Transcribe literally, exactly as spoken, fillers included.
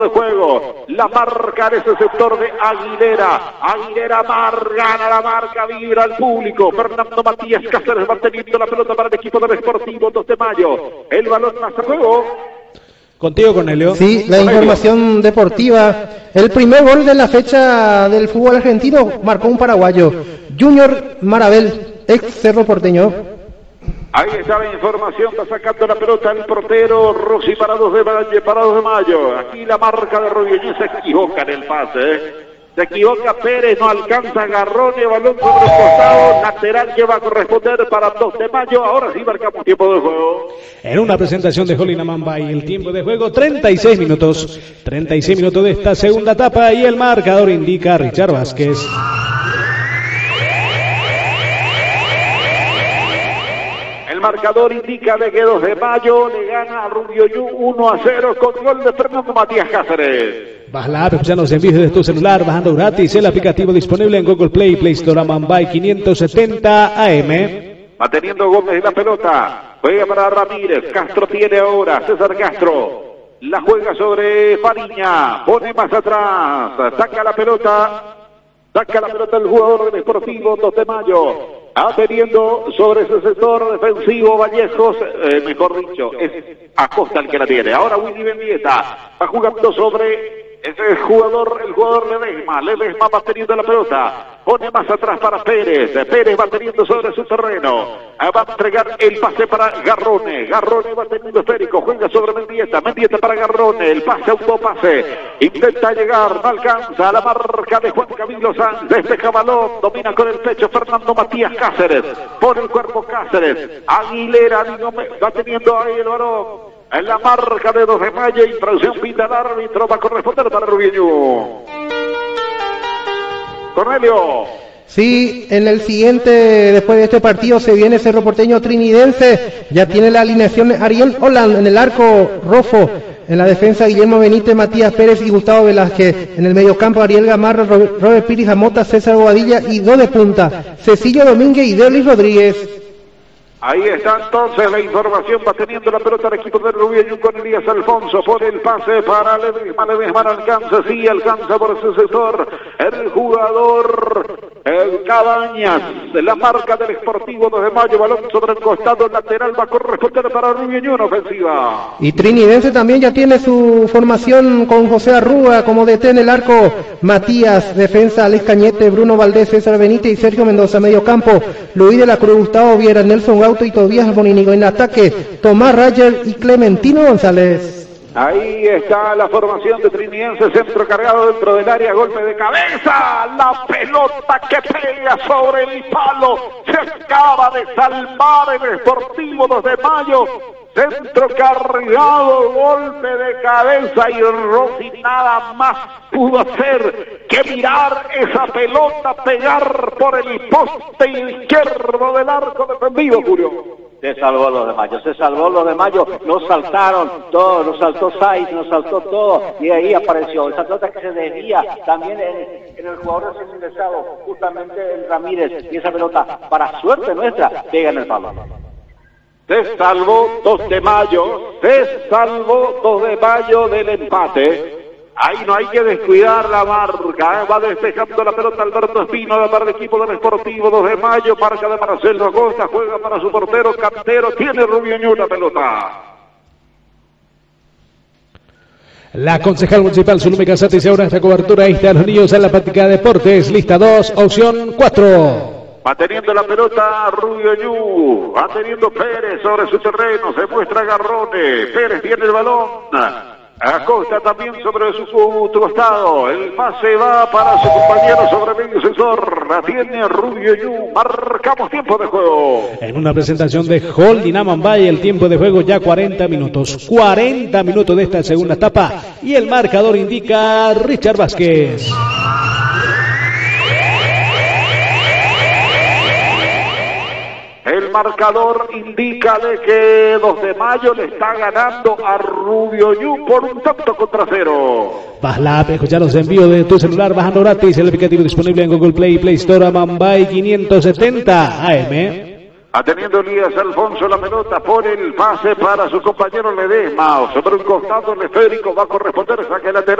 de juego, la marca de ese sector de Aguilera, Aguilera mar, gana la marca, vibra al público, Fernando Matías Cáceres manteniendo la pelota para el equipo del Sportivo dos de mayo, el balón más de juego. Contigo, Cornelio. Sí, la información deportiva, el primer gol de la fecha del fútbol argentino marcó un paraguayo, Junior Marabel, ex Cerro Porteño. Ahí está la información, va sacando la pelota el portero Rossi para dos de mayo, para dos de mayo. Aquí la marca de Rubio se equivoca en el pase, ¿eh? Se equivoca Pérez, no alcanza Garrone, balón sobre el costado, lateral que va a corresponder para dos de mayo. Ahora sí marcamos tiempo de juego. En una presentación de Holly Namambay, el tiempo de juego treinta y seis minutos. treinta y seis minutos de esta segunda etapa y el marcador indica a Richard Vázquez. El marcador indica de que dos de mayo le gana a Rubio Yu uno a cero con gol de Fernando Matías Cáceres. Baja la app, ya nos envíes desde tu celular, bajando gratis el aplicativo disponible en Google Play, Play Store, Amambay quinientos setenta A M. Va teniendo Gómez en la pelota, juega para Ramírez, Castro tiene ahora, César Castro, la juega sobre Fariña, pone más atrás, saca la pelota, saca la pelota el jugador del Sportivo dos de mayo. Va teniendo sobre ese sector defensivo Vallejos, eh, mejor dicho, es Acosta el que la tiene. Ahora Willy Mendieta va jugando sobre ese jugador, el jugador Ledesma. Ledesma va teniendo la pelota, pone más atrás para Pérez. Pérez va teniendo sobre su terreno, va a entregar el pase para Garrone. Garrone va teniendo esférico, juega sobre Mendieta. Mendieta para Garrone, el pase autopase. Intenta llegar, no alcanza a la marca de Juan Camilo Sanz. Despeja balón, domina con el pecho Fernando Matías Cáceres. Pone el cuerpo Cáceres. Aguilera, digo, va teniendo ahí el balón. En la marca de dos de mayo, introducción pinta al árbitro, va a corresponder para Rubio. Cornelio. Sí, en el siguiente, después de este partido, se viene Cerro Porteño Trinidense. Ya tiene la alineación Ariel Holland en el arco, Rofo. En la defensa, Guillermo Benítez, Matías Pérez y Gustavo Velázquez. En el mediocampo, Ariel Gamarra, Robert Piri Jamota, César Bobadilla y dos de punta, Cecilio Domínguez y Delis Rodríguez. Ahí está entonces la información, va teniendo la pelota el equipo de Rubio con Elías Alfonso, pone el pase para Ledesma, Ledesma alcanza, sí alcanza por ese sector, el jugador el Cabañas, la marca del Sportivo dos de mayo, balón sobre el costado lateral, va a corresponder para Rubio en ofensiva. Y Trinidense también ya tiene su formación con José Arrúa como D T en el arco, Matías, defensa Alex Cañete, Bruno Valdés, César Benítez y Sergio Mendoza, medio campo, Luis de la Cruz, Gustavo Viera, Nelson Gauto y Tobías Boninigo. En el ataque, Tomás Rayer y Clementino González. Ahí está la formación de Trinidense, centro cargado dentro del área, golpe de cabeza, la pelota que pega sobre el palo, se acaba de salvar el Sportivo dos de mayo, centro cargado, golpe de cabeza y Rossi nada más pudo hacer que mirar esa pelota, pegar por el poste izquierdo del arco defendido, Julio. Se salvó los de mayo, se salvó los de mayo, nos saltaron todos, nos saltó Saiz, nos saltó todo, y ahí apareció esa pelota que se desvía también en, en el jugador recién ingresado, justamente el Ramírez, y esa pelota, para suerte nuestra, pega en el palo. Se salvó dos de mayo, se salvó dos de mayo del empate. Ahí no hay que descuidar la marca, ¿eh? Va despejando la pelota Alberto Espino para el equipo del Sportivo dos de mayo, marca de Marcelo Acosta, juega para su portero Cantero, tiene Rubio Ñu la pelota. La concejal municipal Zulumi Casati se ahora esta cobertura, ahí están los niños en la práctica de deportes, lista dos, opción cuatro. Va teniendo la pelota Rubio Ñu, va teniendo Pérez sobre su terreno, se muestra Garrone, Pérez tiene el balón. Acosta también sobre su, su costado, el pase va para su compañero sobre medio sensor, la tiene Rubio Ñu, marcamos tiempo de juego. En una presentación de Holding Amambay, el tiempo de juego ya cuarenta minutos, cuarenta minutos de esta segunda etapa y el marcador indica Richard Vázquez. El marcador indica de que dos de mayo le está ganando a Rubio Ñu por un tanto contra cero. Baja la app, escucha los envíos de tu celular bajando gratis el aplicativo disponible en Google Play y Play Store. Amambay quinientos setenta A M. Ateniendo Elías Alfonso la pelota, pone el pase para su compañero Ledesma. Sobre un costado el esférico va a corresponder saque lateral.